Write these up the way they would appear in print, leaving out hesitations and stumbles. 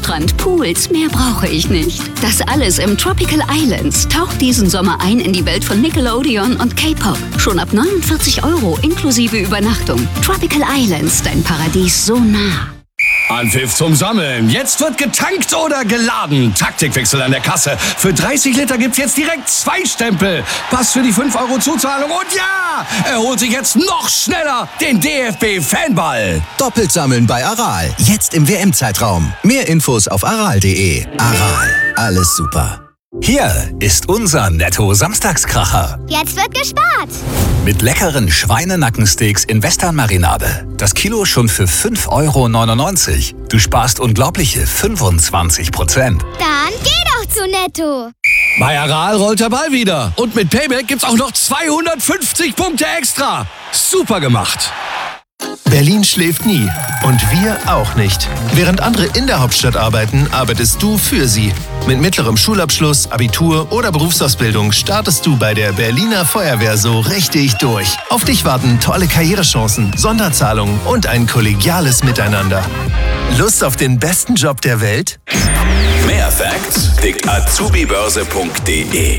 Sandstrand, Pools, mehr brauche ich nicht. Das alles im Tropical Islands. Taucht diesen Sommer ein in die Welt von Nickelodeon und K-Pop. Schon ab 49 € inklusive Übernachtung. Tropical Islands, dein Paradies so nah. Anpfiff zum Sammeln. Jetzt wird getankt oder geladen. Taktikwechsel an der Kasse. Für 30 Liter gibt's jetzt direkt 2 Stempel. Pass für die 5 € Zuzahlung. Und ja, er holt sich jetzt noch schneller den DFB-Fanball. Doppelt sammeln bei Aral. Jetzt im WM-Zeitraum. Mehr Infos auf aral.de. Aral. Alles super. Hier ist unser Netto-Samstagskracher. Jetzt wird gespart. Mit leckeren Schweinenackensteaks in Western-Marinade. Das Kilo schon für 5,99 €. Du sparst unglaubliche 25%. Dann geh doch zu Netto. Bei Aral rollt der Ball wieder. Und mit Payback gibt's auch noch 250 Punkte extra. Super gemacht. Berlin schläft nie. Und wir auch nicht. Während andere in der Hauptstadt arbeiten, arbeitest du für sie. Mit mittlerem Schulabschluss, Abitur oder Berufsausbildung startest du bei der Berliner Feuerwehr so richtig durch. Auf dich warten tolle Karrierechancen, Sonderzahlungen und ein kollegiales Miteinander. Lust auf den besten Job der Welt? Mehr Facts liegt azubibörse.de.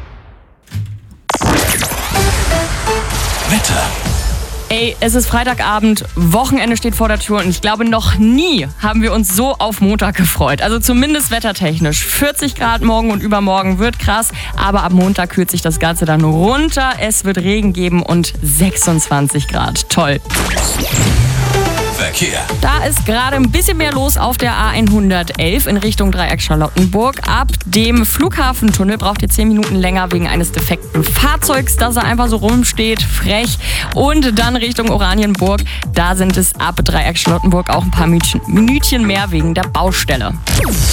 Wetter. Ey, es ist Freitagabend, Wochenende steht vor der Tür und ich glaube, noch nie haben wir uns so auf Montag gefreut. Also zumindest wettertechnisch. 40 Grad morgen und übermorgen wird krass, aber ab Montag kühlt sich das Ganze dann runter. Es wird Regen geben und 26 Grad. Toll. Verkehr. Da ist gerade ein bisschen mehr los auf der A111 in Richtung Dreieck Charlottenburg. Ab dem Flughafentunnel braucht ihr 10 Minuten länger wegen eines defekten Fahrzeugs, das da einfach so rumsteht. Frech. Und dann Richtung Oranienburg. Da sind es ab Dreieck Charlottenburg auch ein paar Minütchen mehr wegen der Baustelle.